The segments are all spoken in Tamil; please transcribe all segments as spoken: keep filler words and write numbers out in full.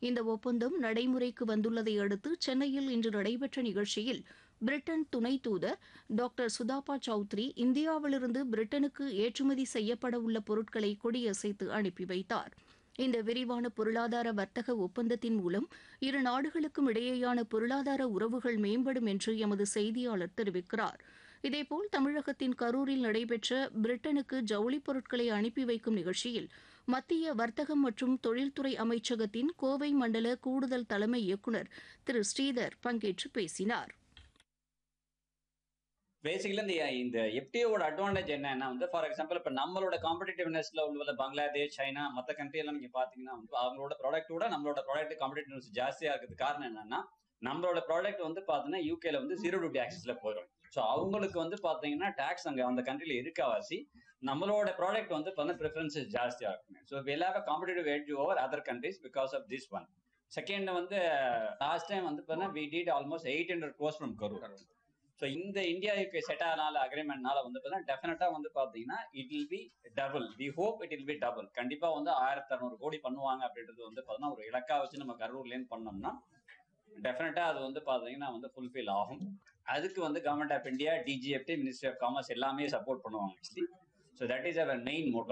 இந்த ஒப்பந்தம் நடைமுறைக்கு வந்துள்ளதை அடுத்து சென்னையில் இன்று நடைபெற்ற நிகழ்ச்சியில் பிரிட்டன் துணை தூதர் டாக்டர் சுதாபா சௌத்ரி இந்தியாவிலிருந்து பிரிட்டனுக்கு ஏற்றுமதி செய்யப்பட உள்ள பொருட்களை கொடியசைத்து அனுப்பி வைத்தார். இந்த விரிவான பொருளாதார வர்த்தக ஒப்பந்தத்தின் மூலம் இரு நாடுகளுக்கும் இடையேயான பொருளாதார உறவுகள் மேம்படும் என்று எமது செய்தியாளர் தெரிவிக்கிறார். இதேபோல் தமிழகத்தின் கரூரில் நடைபெற்ற பிரிட்டனுக்கு ஜவுளிப் பொருட்களை அனுப்பி வைக்கும் நிகழ்ச்சியில் மத்திய வர்த்தகம் மற்றும் தொழில்துறை அமைச்சகத்தின் கோவை மண்டல கூடுதல் தலைமை இயக்குநர் திரு ஸ்ரீதர் பங்கேற்று பேசினார். பேசிக்கலி இந்த இந்த எஃப்டிஓட அட்வான்டேஜ் என்னன்னா வந்து ஃபார் எக்ஸாம்பிள் இப்போ நம்மளோட காம்படிட்டிவ்னஸ்ல உள்ள பங்களாதேஷ், சைனா, மற்ற கண்ட்ரி எல்லாம் நீங்க பாத்தீங்கன்னா வந்து அவங்களோட ப்ராடக்ட்டோட நம்மளோட ப்ராடக்ட் காம்படிட்டிவ்னஸ் ஜாஸ்தியா இருக்கிறது காரணம் என்னன்னா நம்மளோட ப்ராடக்ட் வந்து பாத்தீங்கன்னா யூகேல வந்து ஜீரோ டியூட்டி ஆக்சஸ்ல போயிடும். ஸோ அவங்களுக்கு வந்து பாத்தீங்கன்னா டாக்ஸ் அங்க அந்த கண்ட்ரில இருக்காவாசி நம்மளோட ப்ராடக்ட் வந்து பார்த்தா ப்ரிஃபரன்சஸ் ஜாஸ்தியா இருக்கும். So will have a competitive edge over other countries because of this one. Second வந்து லாஸ்ட் டைம் வந்து பார்த்தீங்கன்னா we did almost eight hundred course from Karur. So இந்த இந்தியாவுக்கு செட் ஆனால அக்ரிமெண்ட்னால வந்து பார்த்தீங்கன்னா டெஃபினட்டா வந்து பாத்தீங்கன்னா it will be double. We hope it will be double. கண்டிப்பா வந்து ஆயிரத்தி அறுநூறு கோடி பண்ணுவாங்க அப்படின்றது வந்து பார்த்தீங்கன்னா ஒரு இலக்கா வச்சு நம்ம கரூர்லேருந்து பண்ணோம்னா டெஃபினட்டா அது வந்து பாத்தீங்கன்னா வந்து ஃபுல்ஃபில் ஆகும். அதுக்கு வந்து government of India, DGFT, ministry of commerce எல்லாமே சப்போர்ட் பண்ணுவாங்க actually. So that is our main Moto.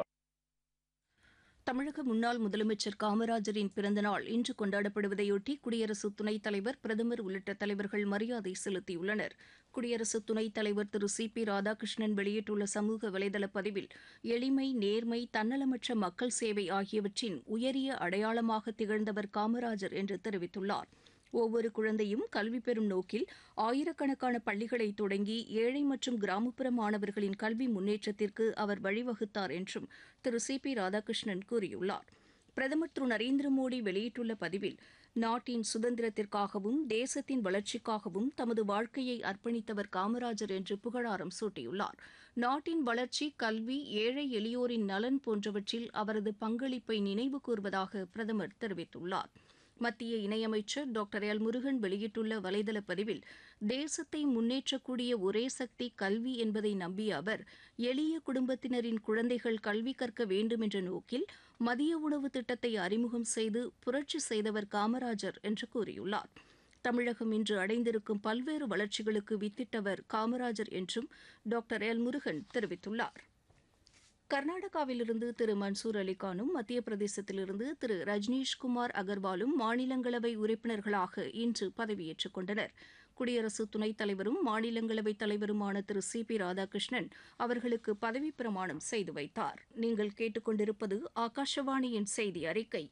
தமிழக முன்னாள் முதலமைச்சர் காமராஜரின் பிறந்தநாள் இன்று கொண்டாடப்படுவதையொட்டி குடியரசு துணைத் தலைவர், பிரதமர் உள்ளிட்ட தலைவர்கள் மரியாதை செலுத்தியுள்ளனர். குடியரசு துணைத் தலைவர் திரு சி பி ராதாகிருஷ்ணன் வெளியிட்டுள்ள சமூக வலைதள பதிவில் எளிமை, நேர்மை, தன்னலமற்ற மக்கள் சேவை ஆகியவற்றின் உயரிய அடையாளமாக திகழ்ந்தவர் காமராஜர் என்று தெரிவித்துள்ளார். ஒவ்வொரு குழந்தையும் கல்வி பெறும் நோக்கில் ஆயிரக்கணக்கான பள்ளிகளை தொடங்கி ஏழை மற்றும் கிராமப்புற மாணவர்களின் கல்வி முன்னேற்றத்திற்கு அவர் வழிவகுத்தார் என்றும் திரு சி பி ராதாகிருஷ்ணன் கூறியுள்ளார். பிரதமர் திரு நரேந்திர மோடி வெளியிட்டுள்ள பதிவில் நாட்டின் சுதந்திரத்திற்காகவும் தேசத்தின் வளர்ச்சிக்காகவும் தமது வாழ்க்கையை அர்ப்பணித்தவர் காமராஜர் என்று புகழாரம் சூட்டியுள்ளார். நாட்டின் வளர்ச்சி, கல்வி, ஏழை எளியோரின் நலன் போன்றவற்றில் அவரது பங்களிப்பை நினைவு கூர்வதாக பிரதமர் தெரிவித்துள்ளார். மத்திய இணையமைச்சர் டாக்டர் எல் முருகன் வெளியிட்டுள்ள வலைதள பதிவில் தேசத்தை முன்னேற்றக்கூடிய ஒரே சக்தி கல்வி என்பதை நம்பிய அவர் எளிய குடும்பத்தினரின் குழந்தைகள் கல்வி கற்க வேண்டும் என்ற நோக்கில் மதிய உணவு திட்டத்தை அறிமுகம் செய்து புரட்சி செய்தவர் காமராஜர் என்று கூறியுள்ளார். தமிழகம் இன்று அடைந்திருக்கும் பல்வேறு வளர்ச்சிகளுக்கு வித்திட்டவர் காமராஜர் என்றும் டாக்டர் எல் முருகன் தெரிவித்துள்ளார். கர்நாடகாவிலிருந்து திரு மன்சூர் அலிகானும் மத்திய பிரதேசத்திலிருந்து திரு ரஜ்னீஷ்குமார் அகர்வாலும் மாநிலங்களவை உறுப்பினர்களாக இன்று பதவியேற்றுக் கொண்டனர். குடியரசு துணைத் தலைவரும் மாநிலங்களவைத் தலைவருமான திரு சி பி ராதாகிருஷ்ணன் அவர்களுக்கு பதவிப் பிரமாணம் செய்து வைத்தார். நீங்கள் கேட்டுக்கொண்டிருப்பது ஆகாஷவாணியின் செய்தி அறிக்கை.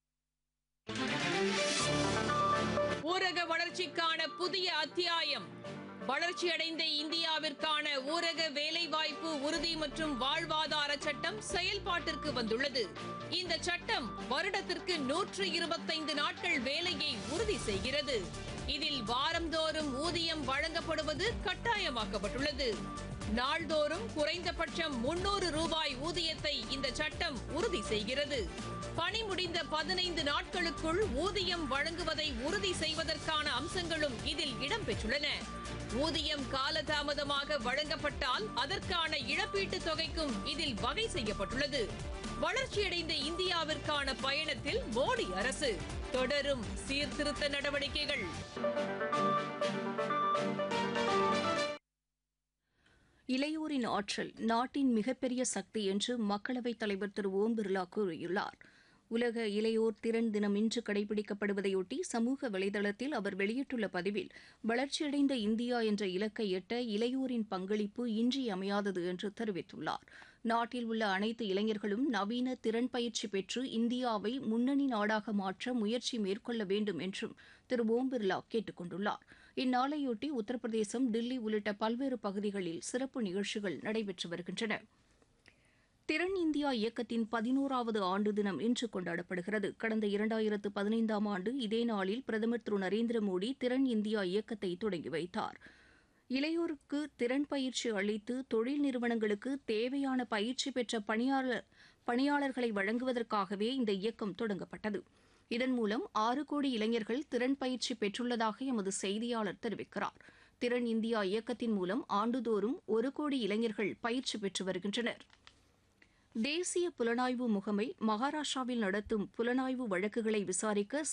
ஊரக வளர்ச்சிக்கான புதிய அத்தியாயம். வளர்ச்சியடைந்த இந்தியாவிற்கான ஊரக வேலைவாய்ப்பு உறுதி மற்றும் வாழ்வாதார சட்டம் செயல்பாட்டிற்கு வந்துள்ளது. இந்த சட்டம் வருடத்திற்கு நூற்று இருபத்தைந்து நாட்கள் வேலையை உறுதி செய்கிறது. இதில் வாரந்தோறும் ஊதியம் வழங்கப்படுவது கட்டாயமாக்கப்பட்டுள்ளது. நாள்தோறும் குறைந்தபட்சம் முன்னூறு ரூபாய் ஊதியத்தை இந்த சட்டம் உறுதி செய்கிறது. பணி முடிந்த பதினைந்து நாட்களுக்குள் ஊதியம் வழங்குவதை உறுதி செய்வதற்கான அம்சங்களும் இதில் இடம்பெற்றுள்ளன. ஊதியம் காலதாமதமாக வழங்கப்பட்டால் அதற்கான இழப்பீட்டுத் தொகைக்கும் இதில் வகை செய்யப்பட்டுள்ளது. வளர்ச்சியடைந்த இந்தியாவிற்கான பயணத்தில் மோடி அரசு தொடரும் சீர்திருத்த நடவடிக்கைகள். இளையோரின் ஆற்றல் நாட்டின் மிகப்பெரிய சக்தி என்று மக்களவைத் தலைவர் திரு ஓம் பிர்லா கூறியுள்ளார். உலக இளையோர் திறன் தினம் இன்று கடைபிடிக்கப்படுவதையொட்டி சமூக வலைதளத்தில் அவர் வெளியிட்டுள்ள பதிவில் வளர்ச்சியடைந்த இந்தியா என்ற இலக்கை எட்ட இளையோரின் பங்களிப்பு இன்றியமையாதது என்று தெரிவித்துள்ளார். நாட்டில் உள்ள அனைத்து இளைஞர்களும் நவீன திறன் பயிற்சி பெற்று இந்தியாவை முன்னணி நாடாக மாற்ற முயற்சி மேற்கொள்ள வேண்டும் என்றும் திரு ஓம் பிர்லா கேட்டுக் கொண்டுள்ளார். இந்நாளையொட்டி உத்தரப்பிரதேசம், தில்லி உள்ளிட்ட பல்வேறு பகுதிகளில் சிறப்பு நிகழ்ச்சிகள் நடைபெற்று வருகின்றன. திறன் இந்தியா இயக்கத்தின் பதினோராவது ஆண்டு தினம் இன்று கொண்டாடப்படுகிறது. கடந்த இரண்டாயிரத்து பதினைந்தாம் ஆண்டு இதே நாளில் பிரதமர் திரு நரேந்திர மோடி திறன் இந்தியா இயக்கத்தை தொடங்கி வைத்தார். இளையோருக்கு திறன் பயிற்சி அளித்து தொழில் நிறுவனங்களுக்கு தேவையான பயிற்சி பெற்ற பணியாளர் பணியாளர்களை வழங்குவதற்காகவே இந்த இயக்கம் தொடங்கப்பட்டது. இதன் மூலம் ஆறு கோடி இளைஞர்கள் திறன் பயிற்சி பெற்றுள்ளதாக எமது செய்தியாளர் தெரிவிக்கிறார். திறன் இந்தியா இயக்கத்தின் மூலம் ஆண்டுதோறும் ஒரு கோடி இளைஞர்கள் பயிற்சி பெற்று வருகின்றனர். தேசிய புலனாய்வு முகமை மகாராஷ்டிராவில் நடத்தும் புலனாய்வு வழக்குகளை விசாரிக்க